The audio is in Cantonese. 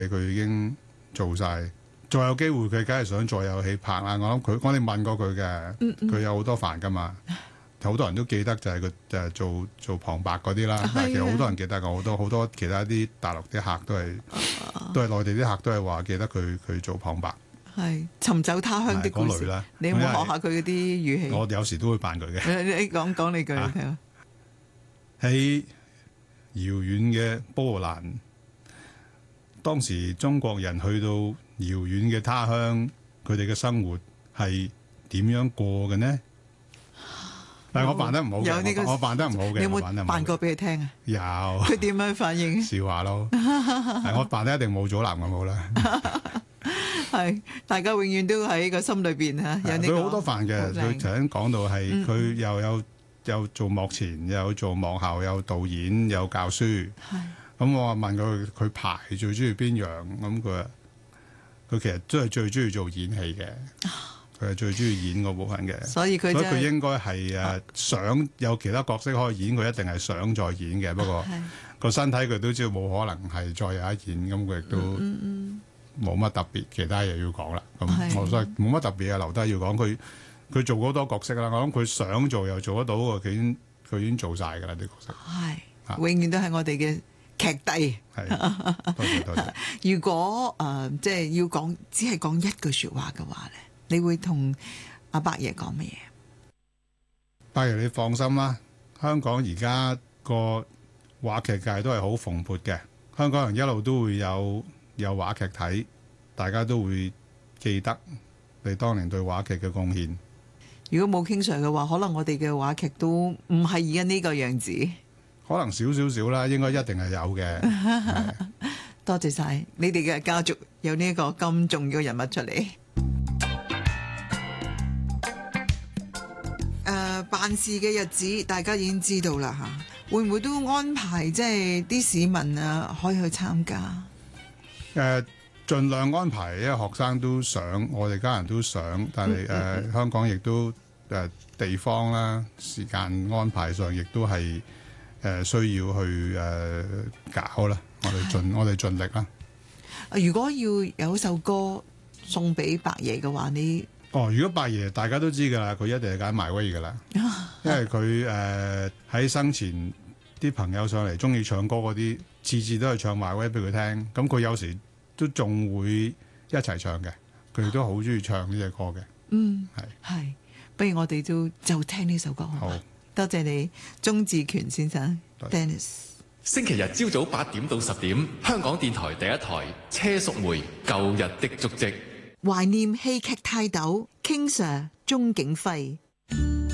佢已經做晒，再有機會佢梗係想再有戲拍啦。我哋問過佢嘅，佢有好多飯噶嘛，好多人都記得就係佢做旁白嗰啲啦。但係其實好多人記得㗎，好多其他啲大陸啲客都係內地啲客都係話記得佢做旁白。 係尋走他鄉的故事啦，你有冇學下佢嗰啲語氣？ 我有時都會扮佢嘅。你講你句嚟聽。 喺遙遠嘅波蘭，當時中國人去到遙遠嘅他鄉，佢哋嘅生活係點樣過嘅呢？但係我扮得唔好嘅，我扮得唔好嘅。 你有冇扮過俾佢聽啊？ 有。 佢點樣反應？ 笑話咯。我扮得一定冇祖藍咁好啦。 係，大家永遠都喺個心裏邊嚇。有呢個。佢好多飯嘅，佢頭先講到係佢又有做幕前，又有做幕後，有導演，有教書。係。咁我問佢排最中意邊樣？咁佢其實都係最中意做演戲嘅。佢係最中意演嗰部分嘅。所以佢應該係想有其他角色可以演，佢一定係想再演嘅。不過個身體佢都知道冇可能係再有一演，咁佢亦都冇乜特別其他嘢要講啦。咁我所以冇乜特別嘅留低要講。佢做好多角色啦，我諗佢想做又做得到喎。佢已經做晒㗎啦啲角色。係，永遠都係我哋嘅劇帝。係，多謝。 如果即係要講，只係講一句説話嘅話咧，你會同阿伯爺講乜嘢？ 伯爺，你放心啦，香港而家個話劇界都係好蓬勃嘅，香港人一路都會有話劇睇，大家都會記得你當年對話劇嘅貢獻。 如果冇King Sir嘅話，可能我哋嘅話劇都唔係而家呢個樣子。 可能少啦，應該一定係有嘅。 多謝晒你哋嘅家族有呢個咁重要嘅人物出嚟。辦事嘅日子大家已經知道啦嚇，會唔會都安排即係啲市民可以去參加？ 盡量安排，因為學生都想，我哋家人都想，但係香港亦都地方啦、時間安排上亦都係需要去搞啦。我哋盡力啦。 如果要有首歌送俾伯爺嘅話， 如果伯爺大家都知㗎啦，佢一定係揀埋威㗎啦，因為佢喺生前啲朋友上嚟中意唱歌嗰啲，次次都係唱埋威俾佢聽。咁佢有時都仲會一齊唱嘅，佢哋都好中意唱呢隻歌嘅。 係，不如我哋就聽呢首歌好。多謝你，鍾志權先生 Dennis。 星期日朝早8點到10點，香港電台第一台車淑梅舊日的足跡， 懷念戲劇泰斗 King Sir 鍾景輝。